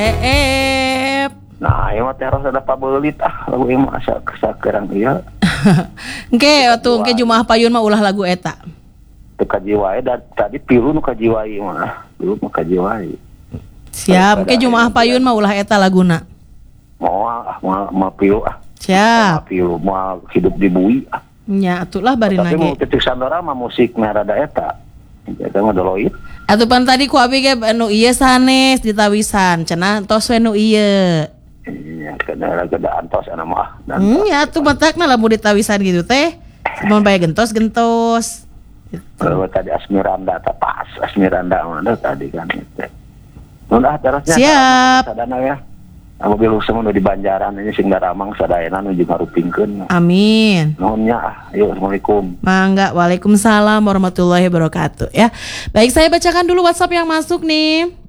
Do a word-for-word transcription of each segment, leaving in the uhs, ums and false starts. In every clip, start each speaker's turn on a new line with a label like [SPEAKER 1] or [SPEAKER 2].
[SPEAKER 1] Eep.
[SPEAKER 2] Nah, ieu mah teros ada pabelit ah lagu ieu mah asa sakerang ieu.
[SPEAKER 1] Engke atuh engke Jumaah Payun mah ulah lagu eta.
[SPEAKER 2] Teu kaji wae dan tadi pilu nu kaji wae mah. Pilu mah kaji wae.
[SPEAKER 1] Siap, engke Jumaah Payun mah ulah eta laguna.
[SPEAKER 2] Moal ah moal mah pilu ah.
[SPEAKER 1] Siap.
[SPEAKER 2] Pilu moal hidup di bui ah.
[SPEAKER 1] Nya atuh bari
[SPEAKER 2] Tapi mau
[SPEAKER 1] nage.
[SPEAKER 2] titik sandora mah musik mah rada eta. Eta mah doloit.
[SPEAKER 1] Atuh pan tadi ku abi ge anu ieu sanes ditawisan, cenah tos we nu ieu.
[SPEAKER 2] Iya, kada kada antos ana mah.
[SPEAKER 1] Hmm, ya atuh matakna lamun ditawisan gitu teh. Mun bae gentos-gentos.
[SPEAKER 2] Kalau tadi Asmiranda tak pas Asmiranda mana tadi kan itu. Nun ah terusnya.
[SPEAKER 1] Siap.
[SPEAKER 2] Sadana ya. Mobil semua di Banjaran ini sing daramang sadayana nu jeung harupingkeun.
[SPEAKER 1] Amin.
[SPEAKER 2] Nuhunnya ah. Ayo assalamualaikum.
[SPEAKER 1] Mangga, waalaikumsalam warahmatullahi wabarakatuh ya. Baik, saya bacakan dulu WhatsApp yang masuk nih.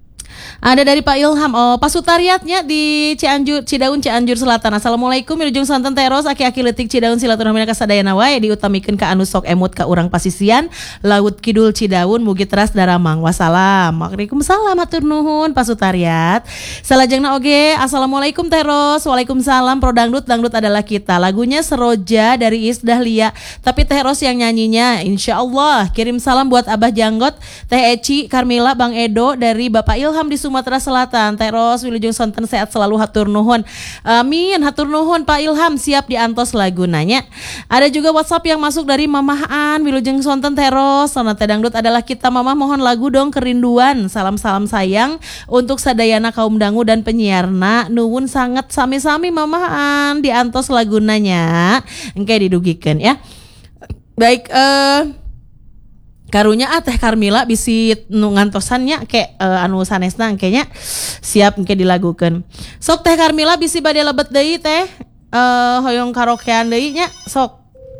[SPEAKER 1] Ada dari Pak Ilham, oh Pak Sutariatnya di Cianjur, Cidaun, Cianjur Selatan. Assalamualaikum, wilujeng santen teros, aki-aki letik Cidaun silaturahmi ka sadayana wae diutamikeun ka anu sok emut ka urang pasisian, laut kidul Cidaun, mugi teras daramang. Wassalam. Waalaikumsalam, hatur nuhun Pak Sutariat. Salajengna oge, assalamualaikum teros, waalaikumsalam. Pro dangdut, dangdut adalah kita. Lagunya Seroja dari Iis Dahlia, tapi teros yang nyanyinya. Insya Allah. Kirim salam buat Abah Janggot, Teh Eci, Karmila, Bang Edo dari Bapak Ilham di Sumatera Selatan. Teros wilujeng sonten sehat selalu, hatur nuhun. Amin, hatur nuhun Pak Ilham, siap diantos lagu nanya. Ada juga WhatsApp yang masuk dari Mamah An, wilujeng sonten teros. Sonate dangdut adalah kita. Mamah mohon lagu dong kerinduan. Salam-salam sayang untuk sadayana kaum dangu dan penyiarna. Nuwun sangat sami-sami Mamah An diantos lagu nanya. Engke didugikeun ya. Baik, eh karunya ah Teh Karmila bisi nu ngantosannya ke uh, anu sanesna engkenya siap engke dilagukeun. Sok Teh Karmila bisi bade lebet deui teh uh, hoyong karaokean deui nya sok.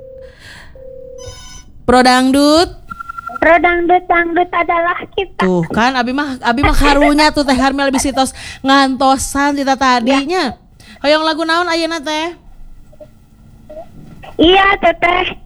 [SPEAKER 1] Pro dangdut.
[SPEAKER 3] Pro dangdut, dangdut adalah kita.
[SPEAKER 1] Tuh kan abi mah abi mah karunya tuh Teh Karmila bisi tos ngantosan kita tadinya. Hoyong lagu naon ayeuna teh?
[SPEAKER 3] Iya teteh.